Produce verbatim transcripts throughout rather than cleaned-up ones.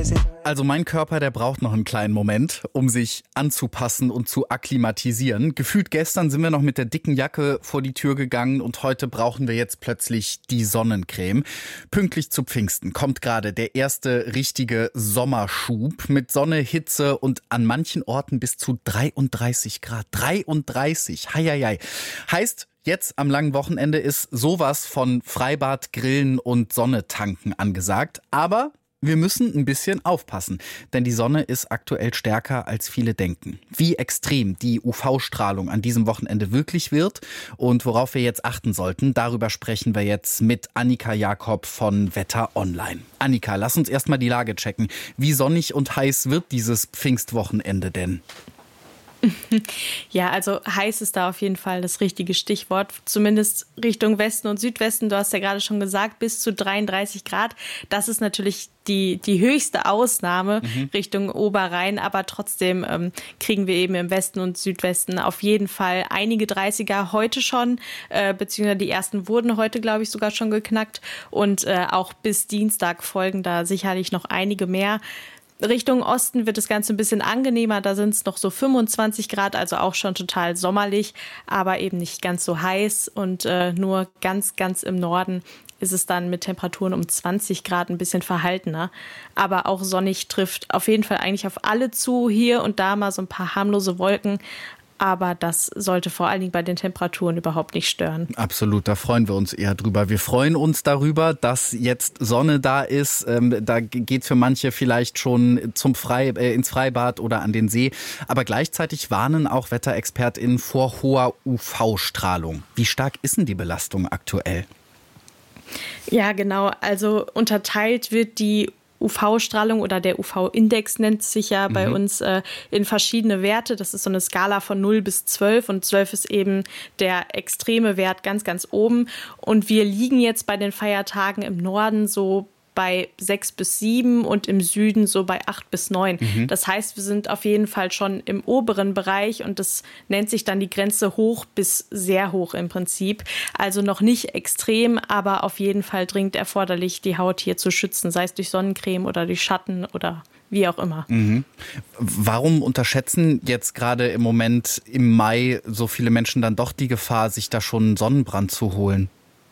Also mein Körper, der braucht noch einen kleinen Moment, um sich anzupassen und zu akklimatisieren. Gefühlt gestern sind wir noch mit der dicken Jacke vor die Tür gegangen und heute brauchen wir jetzt plötzlich die Sonnencreme. Pünktlich zu Pfingsten kommt gerade der erste richtige Sommerschub mit Sonne, Hitze und an manchen Orten bis zu dreiunddreißig Grad. dreiunddreißig, heieiei. Heißt, jetzt am langen Wochenende ist sowas von Freibad, Grillen und Sonne tanken angesagt. Aber wir müssen ein bisschen aufpassen, denn die Sonne ist aktuell stärker, als viele denken. Wie extrem die U V-Strahlung an diesem Wochenende wirklich wird und worauf wir jetzt achten sollten, darüber sprechen wir jetzt mit Annika Jakob von Wetter Online. Annika, lass uns erstmal die Lage checken. Wie sonnig und heiß wird dieses Pfingstwochenende denn? Ja, also heiß ist da auf jeden Fall das richtige Stichwort. Zumindest Richtung Westen und Südwesten. Du hast ja gerade schon gesagt, bis zu dreiunddreißig Grad. Das ist natürlich die, die höchste Ausnahme mhm. Richtung Oberrhein. Aber trotzdem ähm, kriegen wir eben im Westen und Südwesten auf jeden Fall einige dreißiger heute schon. Äh, beziehungsweise die ersten wurden heute, glaube ich, sogar schon geknackt. Und äh, auch bis Dienstag folgen da sicherlich noch einige mehr. Richtung Osten wird das Ganze ein bisschen angenehmer, da sind es noch so fünfundzwanzig Grad, also auch schon total sommerlich, aber eben nicht ganz so heiß und äh, nur ganz, ganz im Norden ist es dann mit Temperaturen um zwanzig Grad ein bisschen verhaltener, aber auch sonnig, trifft auf jeden Fall eigentlich auf alle zu, hier und da mal so ein paar harmlose Wolken. Aber das sollte vor allen Dingen bei den Temperaturen überhaupt nicht stören. Absolut, da freuen wir uns eher drüber. Wir freuen uns darüber, dass jetzt Sonne da ist. Ähm, da geht für manche vielleicht schon zum Frei, äh, ins Freibad oder an den See. Aber gleichzeitig warnen auch WetterexpertInnen vor hoher U V-Strahlung. Wie stark ist denn die Belastung aktuell? Ja, genau. Also unterteilt wird die U V-Strahlung oder der U V-Index nennt sich ja bei mhm. uns äh, in verschiedene Werte. Das ist so eine Skala von null bis zwölf und zwölf ist eben der extreme Wert ganz, ganz oben. Und wir liegen jetzt bei den Feiertagen im Norden so bei sechs bis sieben und im Süden so bei acht bis neun. Mhm. Das heißt, wir sind auf jeden Fall schon im oberen Bereich und das nennt sich dann die Grenze hoch bis sehr hoch im Prinzip. Also noch nicht extrem, aber auf jeden Fall dringend erforderlich, die Haut hier zu schützen, sei es durch Sonnencreme oder durch Schatten oder wie auch immer. Mhm. Warum unterschätzen jetzt gerade im Moment im Mai so viele Menschen dann doch die Gefahr, sich da schon einen Sonnenbrand zu holen?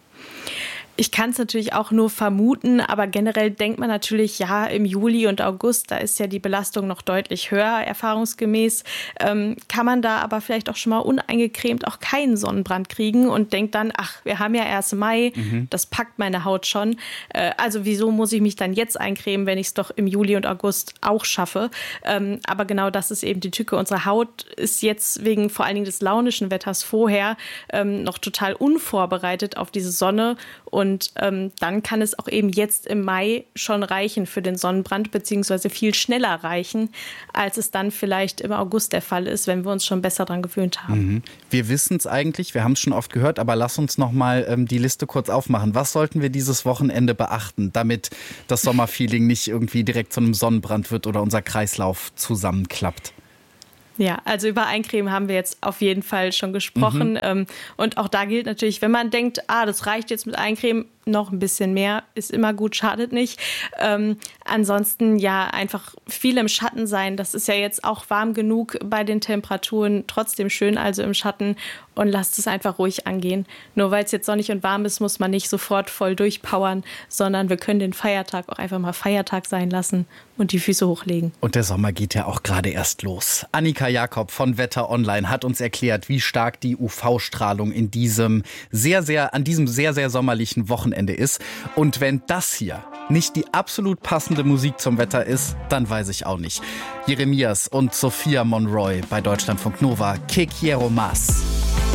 Ich kann es natürlich auch nur vermuten, aber generell denkt man natürlich, ja, im Juli und August, da ist ja die Belastung noch deutlich höher, erfahrungsgemäß. Ähm, kann man da aber vielleicht auch schon mal uneingecremt auch keinen Sonnenbrand kriegen und denkt dann, ach, wir haben ja erst Mai, mhm. das packt meine Haut schon. Äh, also wieso muss ich mich dann jetzt eincremen, wenn ich es doch im Juli und August auch schaffe? Ähm, aber genau das ist eben die Tücke. Unsere Haut ist jetzt wegen vor allen Dingen des launischen Wetters vorher ähm, noch total unvorbereitet auf diese Sonne. Und ähm, dann kann es auch eben jetzt im Mai schon reichen für den Sonnenbrand, beziehungsweise viel schneller reichen, als es dann vielleicht im August der Fall ist, wenn wir uns schon besser daran gewöhnt haben. Mhm. Wir wissen es eigentlich, wir haben es schon oft gehört, aber lass uns noch mal ähm, die Liste kurz aufmachen. Was sollten wir dieses Wochenende beachten, damit das Sommerfeeling nicht irgendwie direkt zu einem Sonnenbrand wird oder unser Kreislauf zusammenklappt? Ja, also über Eincremen haben wir jetzt auf jeden Fall schon gesprochen. Mhm. Und auch da gilt natürlich, wenn man denkt, ah, das reicht jetzt mit Eincremen, noch ein bisschen mehr ist immer gut, schadet nicht. Ähm, ansonsten ja einfach viel im Schatten sein. Das ist ja jetzt auch warm genug bei den Temperaturen. Trotzdem schön also im Schatten und lasst es einfach ruhig angehen. Nur weil es jetzt sonnig und warm ist, muss man nicht sofort voll durchpowern, sondern wir können den Feiertag auch einfach mal Feiertag sein lassen und die Füße hochlegen. Und der Sommer geht ja auch gerade erst los. Annika Jakob von Wetter Online hat uns erklärt, wie stark die U V-Strahlung in diesem sehr, sehr, an diesem sehr, sehr sommerlichen Wochenende ist. Und wenn das hier nicht die absolut passende Musik zum Wetter ist, dann weiß ich auch nicht. Jeremias und Sophia Monroy bei Deutschlandfunk Nova. Que quiero más.